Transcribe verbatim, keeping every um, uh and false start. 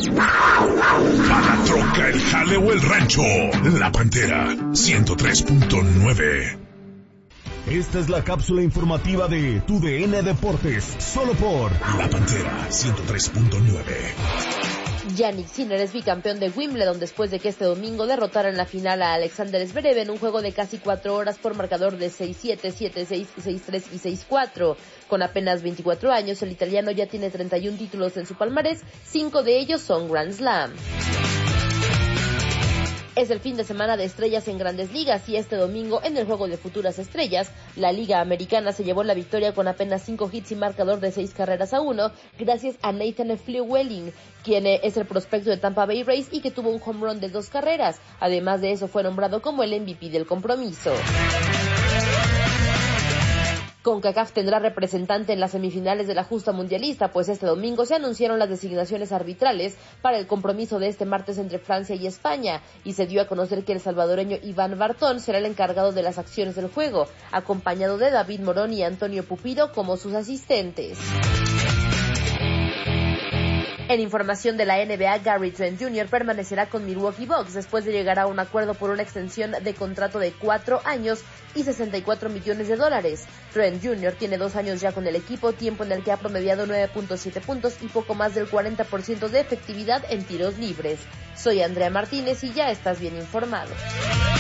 Para la troca, el jale o el rancho, La Pantera, ciento tres punto nueve. Esta es la cápsula informativa de Tu D N Deportes, solo por La Pantera, ciento tres punto nueve. Jannik Sinner es bicampeón de Wimbledon después de que este domingo derrotara en la final a Alexander Zverev en un juego de casi cuatro horas por marcador de seis siete, siete seis, seis tres y seis cuatro. Con apenas veinticuatro años, el italiano ya tiene treinta y un títulos en su palmarés, cinco de ellos son Grand Slam. Es el fin de semana de estrellas en Grandes Ligas y este domingo en el juego de futuras estrellas, la Liga Americana se llevó la victoria con apenas cinco hits y marcador de seis carreras a uno, gracias a Nathan Flewelling, quien es el prospecto de Tampa Bay Rays y que tuvo un home run de dos carreras. Además de eso, fue nombrado como el M V P del compromiso. CONCACAF tendrá representante en las semifinales de la justa mundialista, pues este domingo se anunciaron las designaciones arbitrales para el compromiso de este martes entre Francia y España, y se dio a conocer que el salvadoreño Iván Bartón será el encargado de las acciones del juego, acompañado de David Morón y Antonio Pupido como sus asistentes. En información de la N B A, Gary Trent junior permanecerá con Milwaukee Bucks después de llegar a un acuerdo por una extensión de contrato de cuatro años y sesenta y cuatro millones de dólares. Trent junior tiene dos años ya con el equipo, tiempo en el que ha promediado nueve punto siete puntos y poco más del cuarenta por ciento de efectividad en tiros libres. Soy Andrea Martínez y ya estás bien informado.